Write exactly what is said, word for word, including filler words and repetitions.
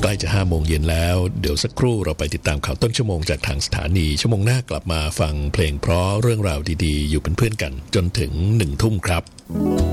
ใกล้จะห้าโมงเย็นแล้วเดี๋ยวสักครู่เราไปติดตามข่าวต้นชั่วโมงจากทางสถานีชั่วโมงหน้ากลับมาฟังเพลงเพราะเรื่องราวดีๆอยู่เป็นเพื่อนกันจนถึงหนึ่งทุ่มครับ